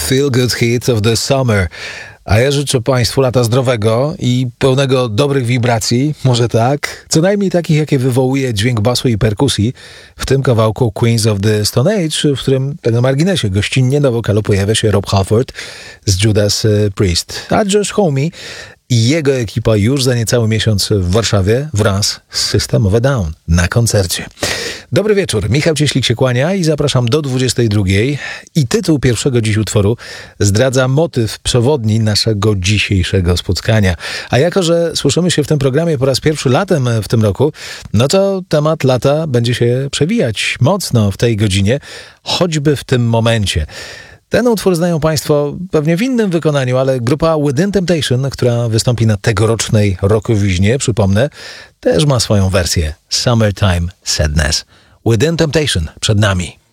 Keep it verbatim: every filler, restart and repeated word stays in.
Feel Good Hit of the Summer. A ja życzę Państwu lata zdrowego i pełnego dobrych wibracji, może tak, co najmniej takich, jakie wywołuje dźwięk basu i perkusji w tym kawałku Queens of the Stone Age, w którym, tak na marginesie, gościnnie na wokalu pojawia się Rob Halford z Judas Priest. A Josh Homme i jego ekipa już za niecały miesiąc w Warszawie wraz z System of a Down na koncercie. Dobry wieczór, Michał Cieślik się kłania i zapraszam do dwudziestej drugiej. I tytuł pierwszego dziś utworu zdradza motyw przewodni naszego dzisiejszego spotkania. A jako, że słyszymy się w tym programie po raz pierwszy latem w tym roku, no to temat lata będzie się przewijać mocno w tej godzinie, choćby w tym momencie. Ten utwór znają Państwo pewnie w innym wykonaniu, ale grupa Within Temptation, która wystąpi na tegorocznej Rockowiźnie, przypomnę, też ma swoją wersję Summertime Sadness. Within Temptation przed nami.